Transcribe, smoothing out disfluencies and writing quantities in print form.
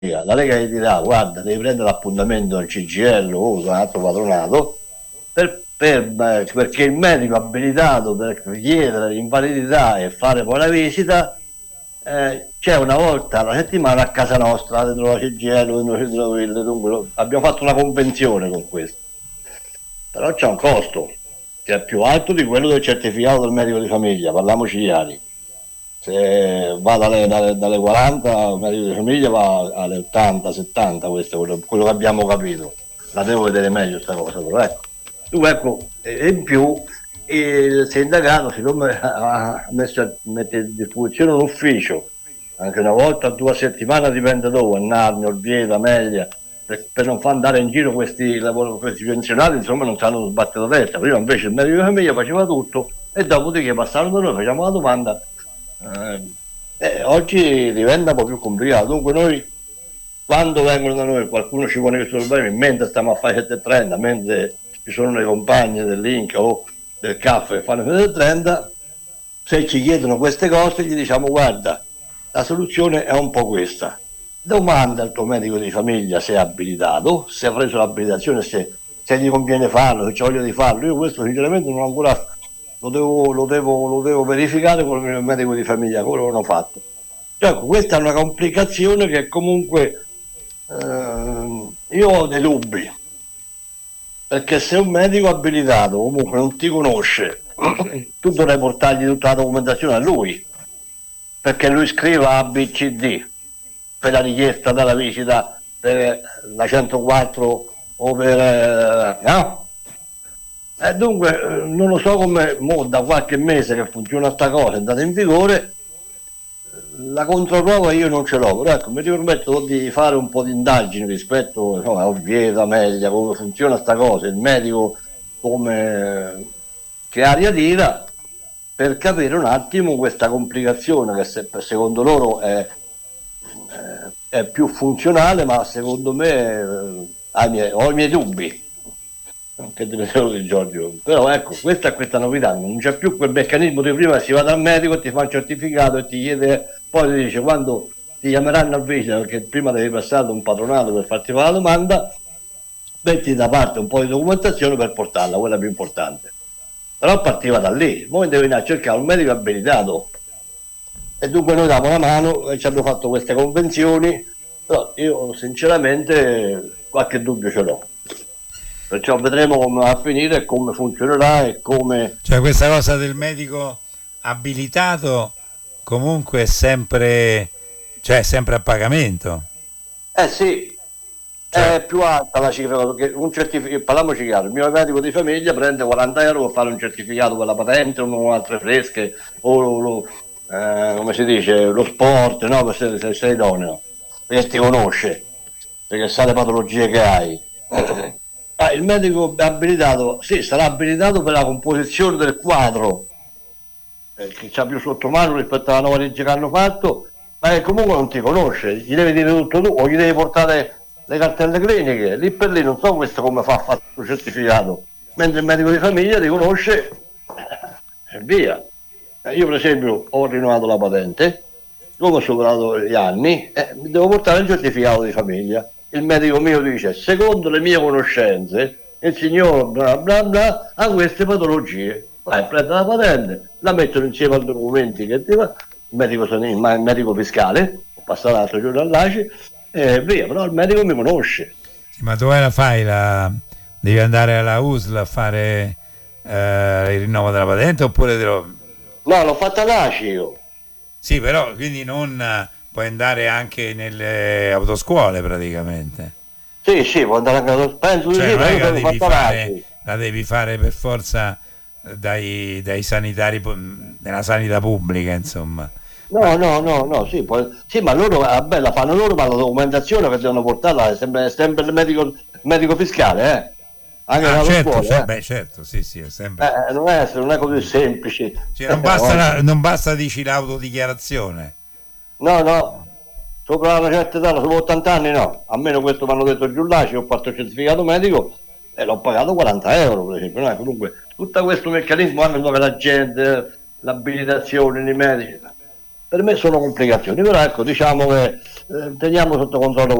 La Lega gli dirà: guarda, devi prendere l'appuntamento al CGL o un altro patronato perché il medico abilitato per chiedere l'invalidità e fare poi la visita c'è una volta alla settimana a casa nostra dentro la CGL, dentro il centro Ville. Dunque abbiamo fatto una convenzione con questo, però c'è un costo che è più alto di quello del certificato del medico di famiglia, parliamoci chiari. Se va dalle 40, il medico di famiglia va alle 80, 70, questo è quello che abbiamo capito. La devo vedere meglio questa cosa, però ecco. Tu ecco, e in più il sindacato, siccome mette a disposizione un ufficio, anche una volta o 2 settimane, dipende dove, a Narni, Orvieto, Amelia, per non far andare in giro questi pensionati, insomma, non sanno sbattere la testa. Prima invece il medico di famiglia faceva tutto e dopodiché passavano da noi, facciamo la domanda. Oggi diventa un po' più complicato. Dunque noi, quando vengono da noi, qualcuno ci pone questo problema, mentre stiamo a fare 7.30, mentre ci sono le compagne dell'Inca o del caffè che fanno 7.30, se ci chiedono queste cose gli diciamo: guarda, la soluzione è un po' questa: domanda al tuo medico di famiglia se è abilitato, se ha preso l'abilitazione, se gli conviene farlo, se c'è voglia di farlo. Io questo sinceramente non ho ancora, lo devo verificare con il mio medico di famiglia, quello non ho fatto. Cioè, questa è una complicazione che comunque io ho dei dubbi, perché se un medico abilitato comunque non ti conosce, tu dovrai portargli tutta la documentazione a lui, perché lui scriva A, B, C, D per la richiesta della visita per la 104 o per no? E dunque non lo so come da qualche mese che funziona sta cosa, è andata in vigore. La controprova io non ce l'ho, però ecco, mi permetto di fare un po' di indagini rispetto, insomma, a Orvieto, Meglio, come funziona sta cosa, il medico come che aria tira, per capire un attimo questa complicazione che secondo loro è più funzionale, ma secondo me ho i miei dubbi. Che deve essere di Giorgio, però ecco, questa novità, non c'è più quel meccanismo di prima: si va dal medico, ti fa un certificato e ti chiede, poi ti dice quando ti chiameranno a visita, perché prima devi passare da un patronato per farti fare la domanda, metti da parte un po' di documentazione per portarla, quella più importante. Però partiva da lì, poi devi andare a cercare un medico abilitato, e dunque noi diamo la mano e ci abbiamo fatto queste convenzioni, però io sinceramente qualche dubbio ce l'ho. Perciò vedremo come va a finire e come funzionerà e come... Cioè, questa cosa del medico abilitato comunque è sempre, cioè, sempre a pagamento. Sì, Cioè, è più alta la cifra, perché un certificato, parliamoci chiaro, il mio medico di famiglia prende 40 euro per fare un certificato per la patente o altre fresche, o come si dice, lo sport, no? Se sei idoneo, perché ti conosce, perché sa le patologie che hai. Il medico abilitato, sì, sarà abilitato per la composizione del quadro, che c'ha più sotto mano rispetto alla nuova legge che hanno fatto, ma che comunque non ti conosce, gli devi dire tutto tu o gli devi portare le cartelle cliniche. Lì per lì non so questo come fa a fare il certificato, mentre il medico di famiglia ti conosce e via. Io per esempio ho rinnovato la patente, come ho superato gli anni, mi devo portare il certificato di famiglia. Il medico mio dice: secondo le mie conoscenze il signor bla bla bla ha queste patologie. Vai, prende la patente, la mettono insieme ai documenti che ti va, il medico fiscale, ho passato l'altro giorno all'ACI e via. Però il medico mi conosce. sì, ma dove la fai? Devi andare alla USL a fare il rinnovo della patente oppure No, l'ho fatta all'ACI io. Sì, però quindi non puoi andare anche nelle autoscuole praticamente. Sì, sì, può andare anche allo penso di Cioè sì, non ma è io che sono fatta l'ACI. la devi fare per forza dai sanitari della sanità pubblica, insomma. No, Ma no, no, no, sì, sì, ma loro, vabbè, la fanno loro, ma la documentazione che devono portarla è sempre il medico fiscale, anche ah, nella certo, scuola, beh, certo, sì, sì, è sempre. non è così semplice. Cioè, non basta, non basta dici l'autodichiarazione. No, no, sopra una certa età, sopra 80 anni no, almeno questo mi hanno detto giù là, ho fatto il certificato medico e l'ho pagato 40 euro, per esempio, no? Comunque, tutto questo meccanismo, anche dove la gente, l'abilitazione, i medici, per me sono complicazioni, però ecco, diciamo che teniamo sotto controllo